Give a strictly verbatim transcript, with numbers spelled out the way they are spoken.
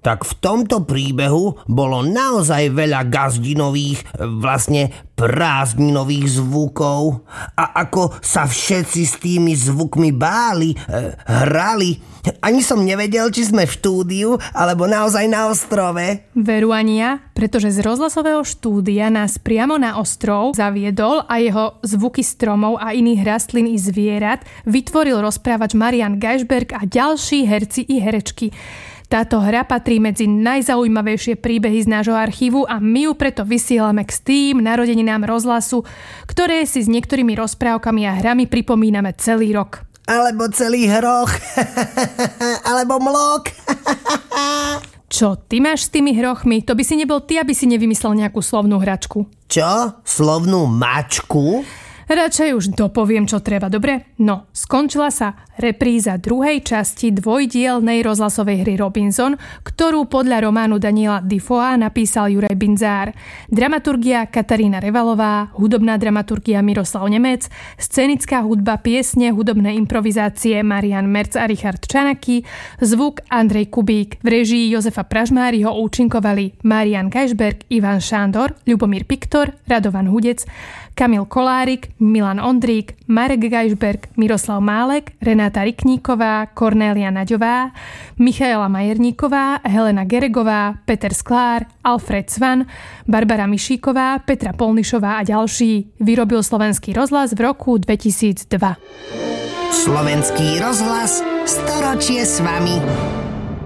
tak v tomto príbehu bolo naozaj veľa gazdinových, vlastne prázdninových zvukov. A ako sa všetci s tými zvukmi báli, hrali. Ani som nevedel, či sme v štúdiu, alebo naozaj na ostrove. Veru ani ja, pretože z rozhlasového štúdia nás priamo na ostrov zaviedol a jeho zvuky stromov a iných rastlín i zvierat vytvoril rozprávač Marian Gajšberg a ďalší herci i herečky. Táto hra patrí medzi najzaujímavejšie príbehy z nášho archívu a my ju preto vysielame k tým narodeninám rozhlasu, ktoré si s niektorými rozprávkami a hrami pripomíname celý rok. Alebo celý hroch. Alebo mlok. Čo, ty máš s tými hrochmi? To by si nebol ty, aby si nevymyslel nejakú slovnú hračku. Čo? Slovnú mačku? Radšej už dopoviem, čo treba, dobre? No, skončila sa repríza druhej časti dvojdielnej rozhlasovej hry Robinson, ktorú podľa románu Daniela Defoea napísal Juraj Bindzár. Dramaturgia Katarína Revalová, hudobná dramaturgia Miroslav Nemec, scénická hudba, piesne, hudobné improvizácie Marian Merc a Richard Čanaky, zvuk Andrej Kubík. V režii Jozefa Pražmáriho účinkovali Marian Gajšberg, Ivan Šándor, Ľubomír Piktor, Radovan Hudec, Kamil Kolárik, Milan Ondrík, Marek Gajšberg, Miroslav Málek, Renáta Rikníková, Kornélia Naďová, Michaela Majerníková, Helena Geregová, Peter Sklár, Alfred Svan, Barbara Mišíková, Petra Polnišová a ďalší. Vyrobil Slovenský rozhlas v roku dvetisícdva. Slovenský rozhlas, storočie s vami.